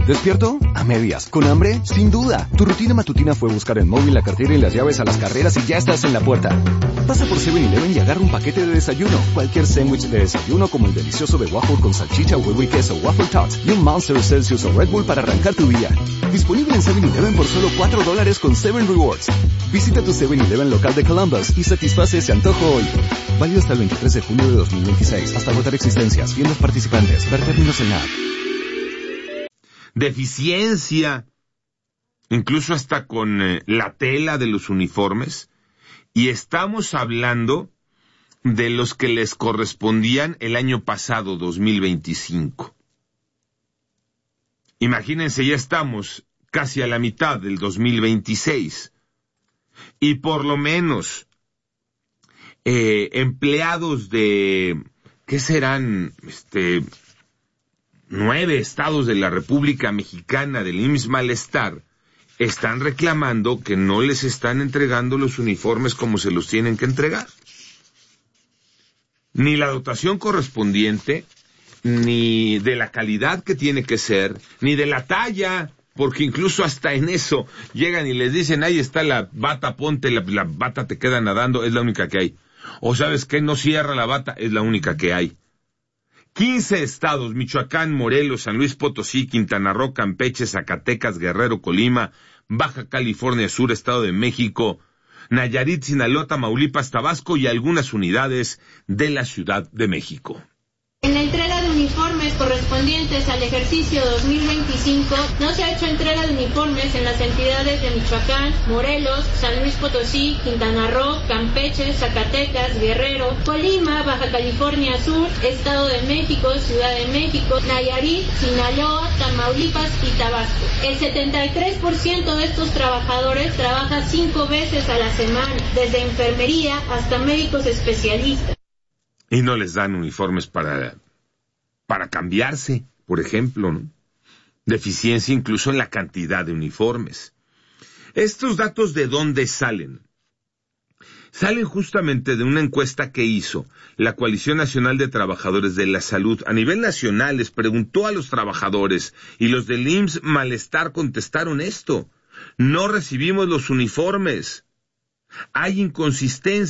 ¿Despierto? A medias. ¿Con hambre? Sin duda. Tu rutina matutina fue buscar el móvil, la cartera y las llaves a las carreras y ya estás en la puerta. Pasa por 7-Eleven y agarra un paquete de desayuno. Cualquier sándwich de desayuno como el delicioso de waffle con salchicha, huevo y queso, Waffle Tots y un Monster, Celsius o Red Bull para arrancar tu día. Disponible en 7-Eleven por solo $4 con 7 Rewards. Visita tu 7-Eleven local de Columbus y satisface ese antojo hoy. Válido hasta el 23 de junio de 2026. Hasta agotar existencias. Tiendas participantes. Ver términos en la app. Deficiencia, incluso hasta con la tela de los uniformes, y estamos hablando de los que les correspondían el año pasado, 2025. Imagínense, ya estamos casi a la mitad del 2026, y por lo menos empleados de, ¿qué serán? 9 estados de la República Mexicana del IMSS Malestar están reclamando que no les están entregando los uniformes como se los tienen que entregar. Ni la dotación correspondiente, ni de la calidad que tiene que ser, ni de la talla, porque incluso hasta en eso llegan y les dicen, ahí está la bata, ponte la bata, te queda nadando, es la única que hay. O ¿sabes qué? No cierra la bata, es la única que hay. 15 estados, Michoacán, Morelos, San Luis Potosí, Quintana Roo, Campeche, Zacatecas, Guerrero, Colima, Baja California Sur, Estado de México, Nayarit, Sinaloa, Tamaulipas, Tabasco y algunas unidades de la Ciudad de México. En la entrega de uniformes correspondientes al ejercicio 2025, no se ha hecho entrega de uniformes en las entidades de Michoacán, Morelos, San Luis Potosí, Quintana Roo, Campeche, Zacatecas, Guerrero, Colima, Baja California Sur, Estado de México, Ciudad de México, Nayarit, Sinaloa, Tamaulipas y Tabasco. El 73% de estos trabajadores trabaja 5 veces a la semana, desde enfermería hasta médicos especialistas. Y no les dan uniformes para cambiarse, por ejemplo, ¿no? Deficiencia incluso en la cantidad de uniformes. ¿Estos datos de dónde salen? Salen justamente de una encuesta que hizo la Coalición Nacional de Trabajadores de la Salud. A nivel nacional les preguntó a los trabajadores y los del IMSS Malestar contestaron esto. No recibimos los uniformes. Hay inconsistencia.